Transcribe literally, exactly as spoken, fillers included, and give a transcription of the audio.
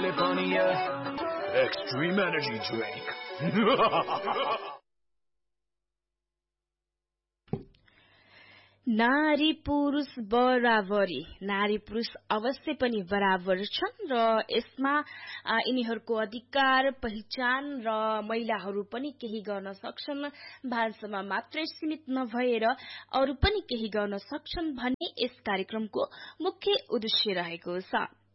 ले पनि extreme energy drink. नारी पुरुष बराबरी, नारी पुरुष अवश्य पनि बराबर छन् र यसमा यिनीहरूको अधिकार पहिचान र महिलाहरू पनि केही गर्न सक्छन्, भान्सामा मात्रै सीमित नभएर अरू पनि केही गर्न सक्छन् भन्ने यस कार्यक्रमको मुख्य उद्देश्य रहेको छ।